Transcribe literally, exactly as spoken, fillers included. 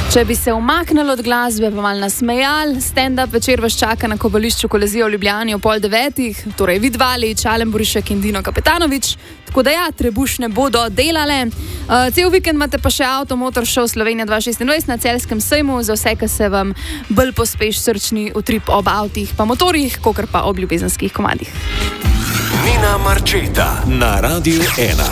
Če bi se umaknili od glasbe, pa malo nasmejali, stand-up večer vas čaka na Kobališču Kolezijo v Ljubljani o pol devetih, torej Vidvali, Čalen Borišek in Dino Kapetanovič. Tako da ja, trebušne bodo delale. Uh, cel vikend imate pa še Automotor Show Slovenija dva tisoč šestindvajset na Celjskem sejmu, za vse, ki se vam bolj pospeš srčni utrip ob avtih pa motorjih, kakor pa ob ljubezenskih komadih. Nina Marčeta na Radiu ena.